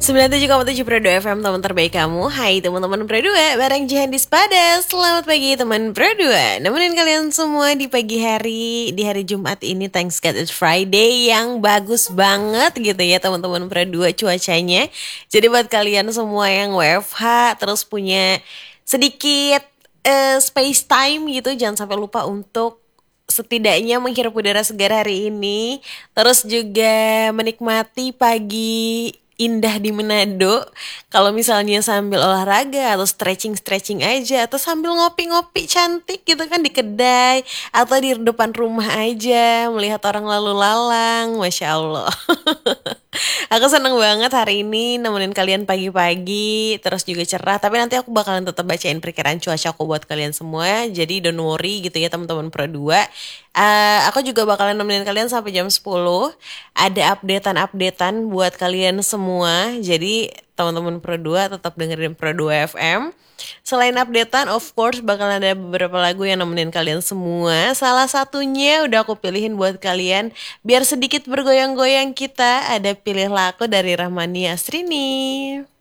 97,7 Pro 2 FM, teman terbaik kamu. Hai teman-teman Pro 2, bareng Jihan di Spada. Selamat pagi teman Pro 2. Nemenin kalian semua di pagi hari, di hari Jumat ini. Thanks God it's Friday yang bagus banget gitu ya teman-teman Pro 2 cuacanya. Jadi buat kalian semua yang WFH terus punya sedikit space time gitu, jangan sampai lupa untuk setidaknya menghirup udara segar hari ini. Terus juga menikmati pagi indah di Manado. Kalau misalnya sambil olahraga atau stretching-stretching aja, atau sambil ngopi-ngopi cantik gitu kan di kedai, atau di depan rumah aja melihat orang lalu lalang, Masya Allah. Aku seneng banget hari ini nemenin kalian pagi-pagi, terus juga cerah. Tapi nanti aku bakalan tetap bacain perkiraan cuaca aku buat kalian semua. Jadi don't worry gitu ya teman-teman Pro 2. Aku juga bakalan nemenin kalian sampai jam 10. Ada updatean-updatean buat kalian semua. Jadi teman-teman Pro 2 tetap dengerin Pro 2 FM. Selain updatean, of course bakal ada beberapa lagu yang nemenin kalian semua. Salah satunya udah aku pilihin buat kalian. Biar sedikit bergoyang-goyang kita, ada Pilihlah Aku dari Rahmani Asrini.